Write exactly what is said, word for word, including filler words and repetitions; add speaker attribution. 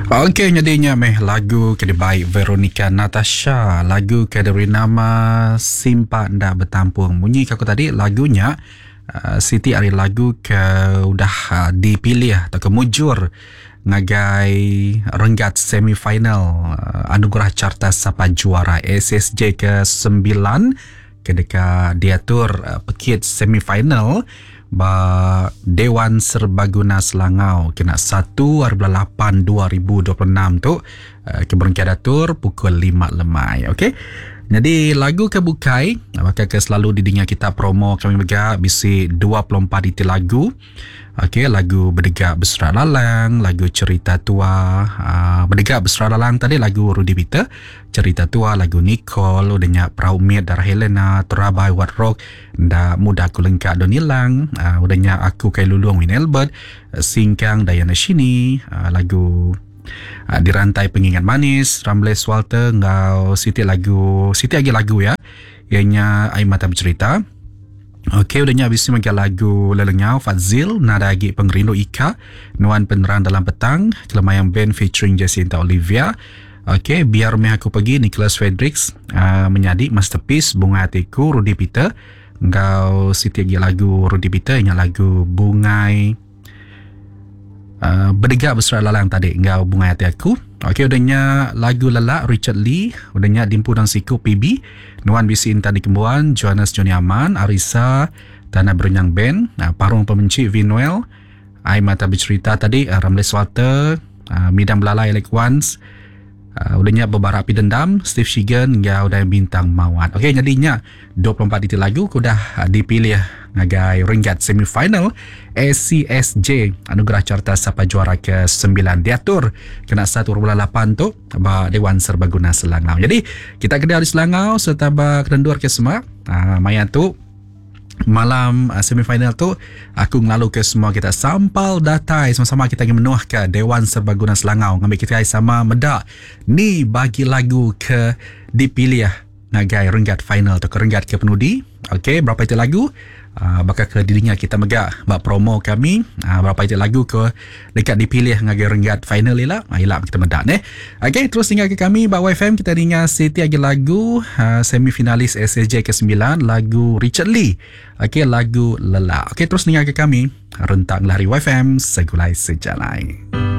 Speaker 1: Okey, jadinya meh lagu kede baik Veronica Natasha, lagu kede beri nama Simpa Ndak Bertampung. Bunyi aku tadi lagunya uh, Siti hari lagu ke udah uh, dipilih atau kemujur ngagai renggat semifinal uh, Anugerah Carta Sapa Juara S S J ke sembilan ketika diatur uh, pekit semifinal ba Dewan Serbaguna Selangau kena satu hari lapan dua ribu dua puluh enam tu uh, keberengkian datur pukul lima lemai. Okey. Jadi lagu kebukai maka ke selalu didengar kita promo kami bega bisi dua puluh empat itu lagu. Okey, lagu Berdegak Bersurat Lalang, lagu Cerita Tua, uh, Berdegak Bersurat Lalang tadi lagu Rudy Peter, Cerita Tua lagu Nicole, udahnya Praumir Darah Helena, Terabai Wat Rock, Nda Muda Aku Lengkap Don Hilang, uh, udahnya Aku Kai Luluang Win Albert, uh, Singkang Diana Shini, uh, lagu uh, Dirantai Pengingat Manis, Rambles Walter, ngau Siti lagu, Siti lagi lagu ya, ianya Air Mata Bercerita. Okey, udahnya habis ni lagu Lelengau Fazil, Nada Agi Pengerindu Ika, Nuan Penerang Dalam Petang, Kelemayan Band featuring Jacinta Olivia. Okey, Biar Meh Aku Pergi, Nicholas Fredericks, uh, Menyadik Masterpiece, Bunga Hatiku, Rudy Peter. Engkau Siti lagi lagu Rudy Peter, ini lagu Bungai uh, Berdegak Bersurat Lalang tadi, Engkau Bunga Hati Aku. Okey, udahnya lagu Lelak Richard Lee, udahnya Dimpu dan Siku P B, Nuan Bisi Intan di Kembuan, Johannes Joni Aman, Arisa, Tanah Berenyang Band, uh, Parung Pemenci Vinuel, Air Mata Bercerita tadi, uh, Ramles Walter, uh, Midang Belalai Alec Wans, uh, udahnya Beberapa Api Dendam, Steve Shigen, hingga udah Bintang Mawat. Okey, jadinya dua puluh empat itu lagu udah uh, dipilih ngagai ringgat semifinal S C S J Anugerah Carta Sapa Juara ke sembilan diatur kena satu hari lapan tu ba Dewan Serbaguna Selangau. Jadi kita kedai di Selangau serta ba kedendur ke semua uh, maya tu malam uh, semifinal tu aku ngelalu ke semua kita sampal datai sama-sama kita ingin menuah ke Dewan Serbaguna Selangau ngambil kita sama medak ni bagi lagu ke dipilih ngagai ringgat final tu ke ringgat ke penudi. Okey, berapa itu lagu Uh, bakal ke dirinya kita megak bak promo kami uh, berapa itu lagu ke dekat dipilih ngagai renggat final lah uh, ialah kita medak ne. Okey, terus tinggal ke kami bak Y F M kita dengar Siti lagi lagu uh, semifinalis S S J ke sembilan lagu Richard Lee. Okey, lagu Lelak. Okey, terus tinggal ke kami rentak lari Y F M segulai sejalai.